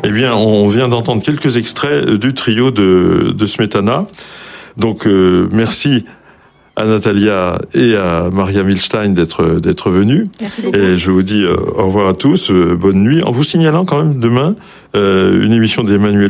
Eh bien, on vient d'entendre quelques extraits du trio de Smetana. Donc, merci à Natalia et à Maria Milstein d'être venus. Merci. Et je vous dis au revoir à tous, bonne nuit, en vous signalant quand même demain une émission d'Emmanuel